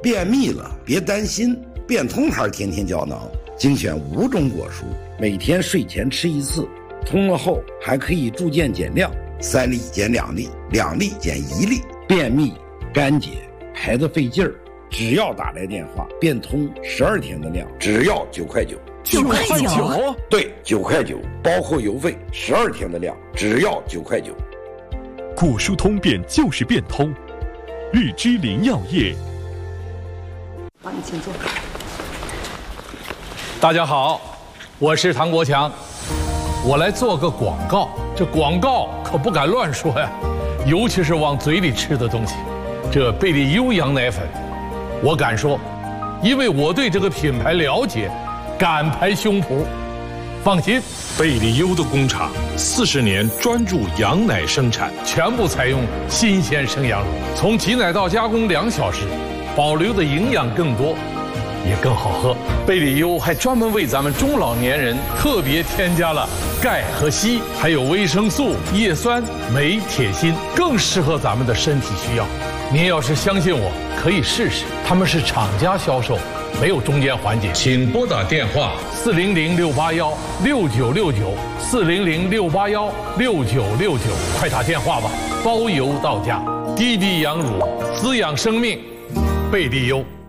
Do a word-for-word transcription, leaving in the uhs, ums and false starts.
便秘了别担心，变通牌天天胶囊精选五种果蔬，每天睡前吃一次，通了后还可以逐渐减量，三粒减两粒，两粒减一粒。便秘、干结、排得费劲儿，只要打来电话，变通十二天的量，只要九块九。 九块九？ 对，九块九，包括邮费，十二天的量，只要九块九。 果蔬通便就是变通，日之林药业。 好，你请坐。 大家好，我是唐国强，我来做个广告。这广告可不敢乱说呀，尤其是往嘴里吃的东西。这贝利优羊奶粉，我敢说，因为我对这个品牌了解，敢拍胸脯。放心， 贝利优的工厂四十年专注羊奶生产， 全部采用新鲜生羊乳，从挤奶到加工两小时，保留的营养更多，也更好喝。贝利优还专门为咱们中老年人特别添加了钙和硒，还有维生素、叶酸、镁、铁、锌，更适合咱们的身体需要。您要是相信我，可以试试，他们是厂家销售，没有中间环节。请拨打电话四零零六八幺六九六九四零零六八幺六九六九，快打电话吧，包邮到家。低低羊乳，滋养生命，贝利优。